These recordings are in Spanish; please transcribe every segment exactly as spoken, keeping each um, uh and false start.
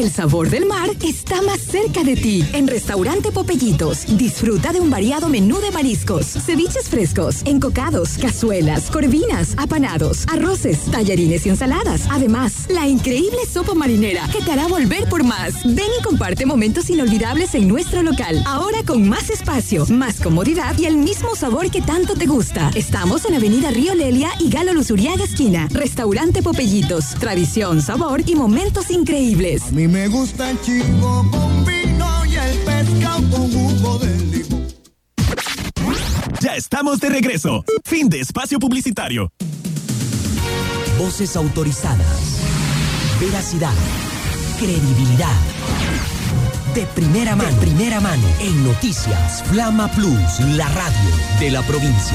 El sabor del mar está más cerca de ti. En Restaurante Popellitos, disfruta de un variado menú de mariscos, ceviches frescos, encocados, cazuelas, corvinas, apanados, arroces, tallarines y ensaladas. Además, la increíble sopa marinera que te hará volver por más. Ven y comparte momentos inolvidables en nuestro local. Ahora con más espacio, más comodidad y el mismo sabor que tanto te gusta. Estamos en Avenida Río Lelia y Galo Luzuriaga esquina. Restaurante Popellitos. Tradición, sabor y momentos increíbles. A mí me gusta el chico con vino y el pescado con jugo de limón. Ya estamos de regreso. Fin de espacio publicitario. Voces autorizadas. Veracidad. Credibilidad. De primera mano. De primera mano. En Noticias Flama Plus, la radio de la provincia.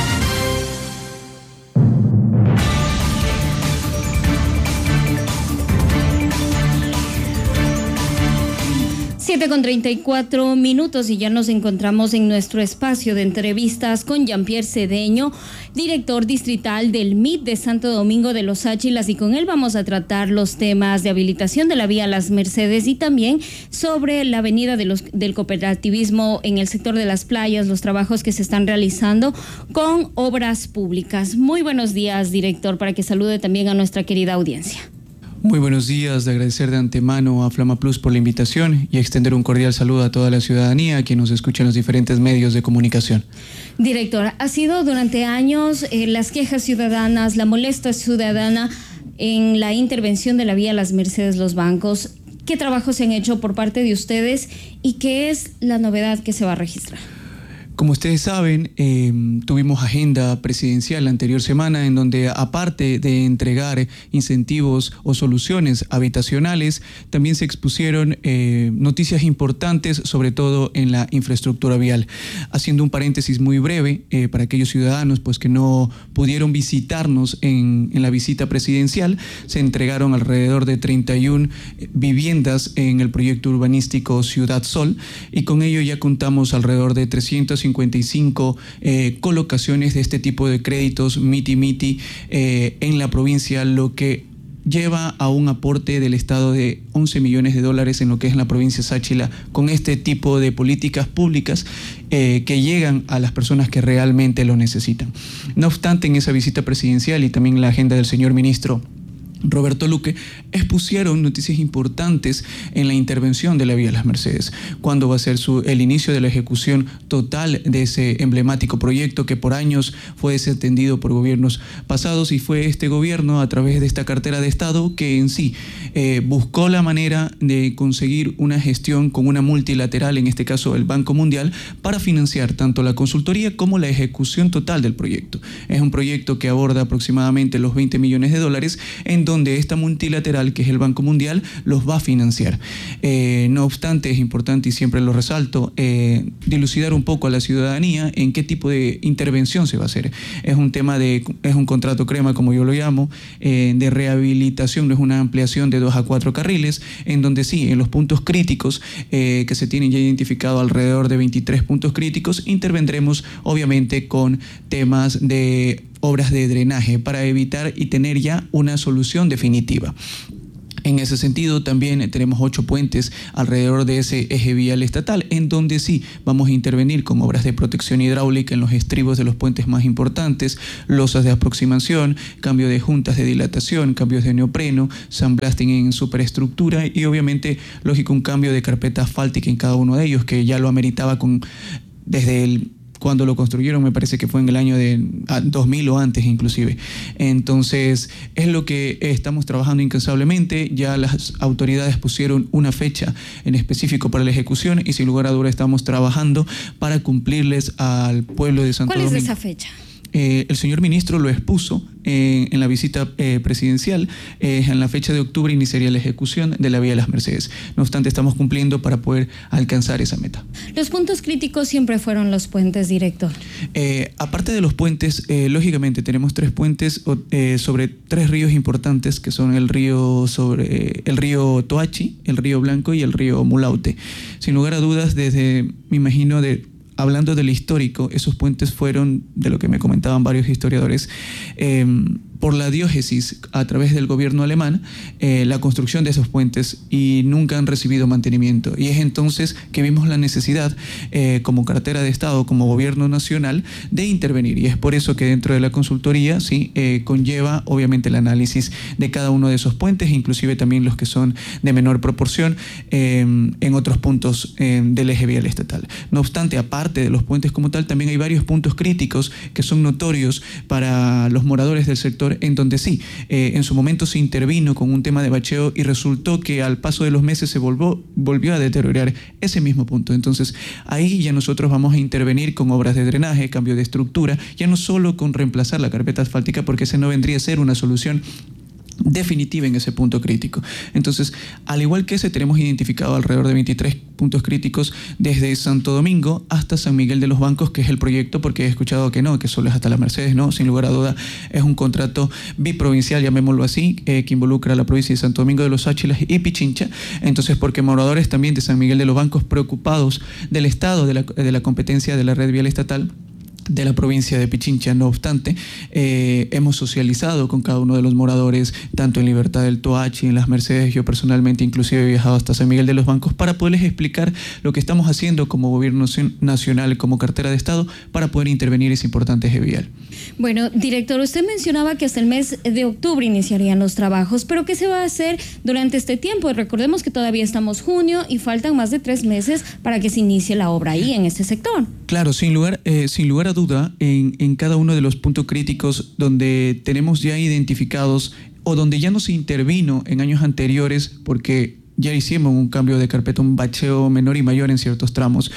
siete con treinta y cuatro minutos y ya nos encontramos en nuestro espacio de entrevistas con Jean-Pierre Cedeño, director distrital del M I T de Santo Domingo de los Áchilas, y con él vamos a tratar los temas de habilitación de la vía Las Mercedes y también sobre la avenida de los, del cooperativismo en el sector de las playas, los trabajos que se están realizando con obras públicas. Muy buenos días, director, para que salude también a nuestra querida audiencia. Muy buenos días, de agradecer de antemano a Flama Plus por la invitación y extender un cordial saludo a toda la ciudadanía que nos escucha en los diferentes medios de comunicación. Director, ha sido durante años eh, las quejas ciudadanas, la molestia ciudadana en la intervención de la vía Las Mercedes, los bancos. ¿Qué trabajos se han hecho por parte de ustedes y qué es la novedad que se va a registrar? Como ustedes saben, eh, tuvimos agenda presidencial la anterior semana en donde, aparte de entregar incentivos o soluciones habitacionales, también se expusieron eh, noticias importantes, sobre todo en la infraestructura vial. Haciendo un paréntesis muy breve eh, para aquellos ciudadanos pues, que no pudieron visitarnos en, en la visita presidencial, se entregaron alrededor de treinta y una viviendas en el proyecto urbanístico Ciudad Sol, y con ello ya contamos alrededor de trescientas cincuenta y cinco eh, colocaciones de este tipo de créditos miti-miti eh, en la provincia, lo que lleva a un aporte del Estado de once millones de dólares en lo que es la provincia de Sáchila, con este tipo de políticas públicas eh, que llegan a las personas que realmente lo necesitan. No obstante, en esa visita presidencial y también en la agenda del señor ministro Roberto Luque, expusieron noticias importantes en la intervención de la vía Las Mercedes, cuándo va a ser su, el inicio de la ejecución total de ese emblemático proyecto que por años fue desatendido por gobiernos pasados, y fue este gobierno, a través de esta cartera de Estado, que en sí eh, buscó la manera de conseguir una gestión con una multilateral, en este caso el Banco Mundial, para financiar tanto la consultoría como la ejecución total del proyecto. Es un proyecto que aborda aproximadamente los veinte millones de dólares, en donde esta multilateral, que es el Banco Mundial, los va a financiar. Eh, no obstante, es importante, y siempre lo resalto, eh, dilucidar un poco a la ciudadanía en qué tipo de intervención se va a hacer. Es un tema de, es un contrato crema, como yo lo llamo, eh, de rehabilitación, no es una ampliación de dos a cuatro carriles, en donde sí, en los puntos críticos, eh, que se tienen ya identificado alrededor de veintitrés puntos críticos, intervendremos obviamente con temas de obras de drenaje para evitar y tener ya una solución definitiva. En ese sentido, también tenemos ocho puentes alrededor de ese eje vial estatal, en donde sí vamos a intervenir con obras de protección hidráulica en los estribos de los puentes más importantes, losas de aproximación, cambio de juntas de dilatación, cambios de neopreno, sandblasting en superestructura y obviamente, lógico, un cambio de carpeta asfáltica en cada uno de ellos, que ya lo ameritaba con, desde el cuando lo construyeron, me parece que fue en el año de dos mil o antes inclusive. Entonces, es lo que estamos trabajando incansablemente. Ya las autoridades pusieron una fecha en específico para la ejecución y sin lugar a duda estamos trabajando para cumplirles al pueblo de Santo Domingo. ¿Cuál es esa fecha? Eh, el señor ministro lo expuso eh, en la visita eh, presidencial. Eh, en la fecha de octubre iniciaría la ejecución de la vía Las Mercedes. No obstante, estamos cumpliendo para poder alcanzar esa meta. Los puntos críticos siempre fueron los puentes, director. Eh, aparte de los puentes, eh, lógicamente tenemos tres puentes eh, sobre tres ríos importantes, que son el río sobre eh, el río Toachi, el río Blanco y el río Mulaute. Sin lugar a dudas, desde, me imagino, de hablando del histórico, esos puentes fueron, de lo que me comentaban varios historiadores, eh, por la diócesis a través del gobierno alemán eh, la construcción de esos puentes y nunca han recibido mantenimiento. Y es entonces que vimos la necesidad eh, como cartera de Estado, como gobierno nacional, de intervenir. Y es por eso que dentro de la consultoría sí eh, conlleva obviamente el análisis de cada uno de esos puentes, inclusive también los que son de menor proporción eh, en otros puntos eh, del eje vial estatal. No obstante, aparte de los puentes como tal, también hay varios puntos críticos que son notorios para los moradores del sector, en donde sí, eh, en su momento se intervino con un tema de bacheo y resultó que al paso de los meses se volvió, volvió a deteriorar ese mismo punto. Entonces, ahí ya nosotros vamos a intervenir con obras de drenaje, cambio de estructura, ya no solo con reemplazar la carpeta asfáltica, porque ese no vendría a ser una solución definitiva en ese punto crítico. Entonces, al igual que ese, tenemos identificado alrededor de veintitrés puntos críticos desde Santo Domingo hasta San Miguel de los Bancos, que es el proyecto, porque he escuchado que no, que solo es hasta las Mercedes. No, sin lugar a duda es un contrato biprovincial, llamémoslo así, eh, que involucra a la provincia de Santo Domingo de los Áchilas y Pichincha. Entonces, porque moradores también de San Miguel de los Bancos preocupados del estado de la, de la competencia de la red vial estatal de la provincia de Pichincha. No obstante, eh, hemos socializado con cada uno de los moradores, tanto en Libertad del Toachi, en las Mercedes. Yo personalmente inclusive he viajado hasta San Miguel de los Bancos para poderles explicar lo que estamos haciendo como gobierno nacional, como cartera de Estado, para poder intervenir ese importante eje vial. Bueno, director, usted mencionaba que hasta el mes de octubre iniciarían los trabajos, pero ¿qué se va a hacer durante este tiempo? Recordemos que todavía estamos junio y faltan más de tres meses para que se inicie la obra ahí en este sector. Claro, sin lugar, eh, sin lugar a duda, en, en cada uno de los puntos críticos donde tenemos ya identificados o donde ya no se intervino en años anteriores, porque ya hicimos un cambio de carpeta, un bacheo menor y mayor en ciertos tramos,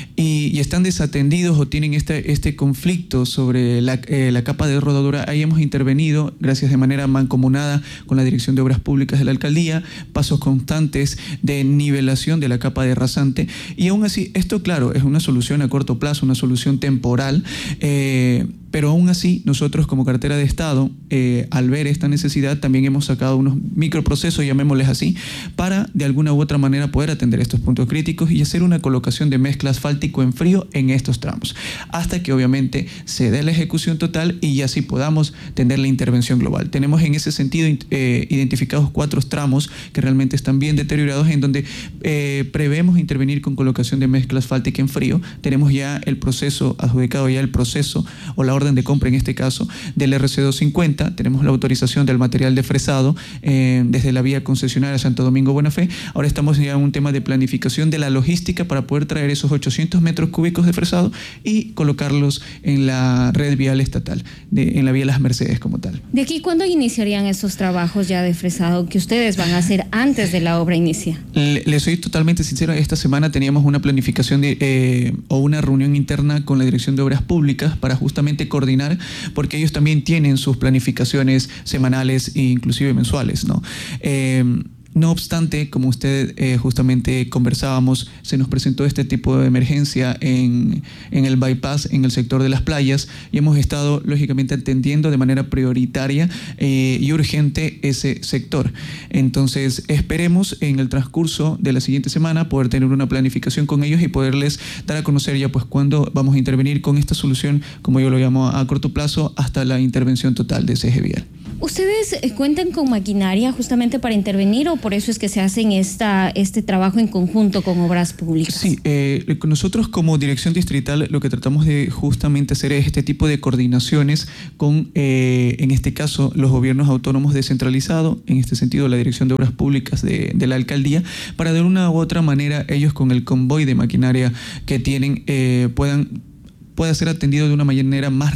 y, y están desatendidos o tienen este, este conflicto sobre la, eh, la capa de rodadura. Ahí hemos intervenido, gracias de manera mancomunada con la Dirección de Obras Públicas de la Alcaldía, pasos constantes de nivelación de la capa de rasante, y aún así, esto claro, es una solución a corto plazo, una solución temporal, eh, pero aún así, nosotros como cartera de Estado, eh, al ver esta necesidad, también hemos sacado unos microprocesos, llamémosles así, para de alguna u otra manera poder atender estos puntos críticos y hacer una colocación de mezcla asfáltico en frío en estos tramos, hasta que obviamente se dé la ejecución total y así podamos tener la intervención global. Tenemos en ese sentido eh, identificados cuatro tramos que realmente están bien deteriorados, en donde eh, prevemos intervenir con colocación de mezcla asfáltica en frío. Tenemos ya el proceso adjudicado, ya el proceso o la orden de compra en este caso del R C doscientos cincuenta, tenemos la autorización del material de fresado eh, desde la vía concesionaria Santo Domingo Buena Fe. Ahora estamos ya en un tema de planificación de la logística para poder traer esos ochocientos metros cúbicos de fresado y colocarlos en la red vial estatal, de, en la vía Las Mercedes como tal. ¿De aquí cuándo iniciarían esos trabajos ya de fresado que ustedes van a hacer antes de la obra inicia? Le, le soy totalmente sincero, esta semana teníamos una planificación de, eh, o una reunión interna con la Dirección de Obras Públicas para justamente coordinar, porque ellos también tienen sus planificaciones semanales e inclusive mensuales, ¿no? Eh, No obstante, como usted eh, justamente conversábamos, se nos presentó este tipo de emergencia en, en el bypass, en el sector de las playas, y hemos estado lógicamente atendiendo de manera prioritaria eh, y urgente ese sector. Entonces, esperemos en el transcurso de la siguiente semana poder tener una planificación con ellos y poderles dar a conocer ya pues cuándo vamos a intervenir con esta solución, como yo lo llamo, a corto plazo, hasta la intervención total de ese eje vial. ¿Ustedes cuentan con maquinaria justamente para intervenir o por eso es que se hacen esta, este trabajo en conjunto con Obras Públicas? Sí, eh, nosotros como Dirección Distrital lo que tratamos de justamente hacer es este tipo de coordinaciones con, eh, en este caso, los gobiernos autónomos descentralizados, en este sentido la Dirección de Obras Públicas de, de la Alcaldía, para de una u otra manera ellos con el convoy de maquinaria que tienen eh, puedan pueda ser atendido de una manera más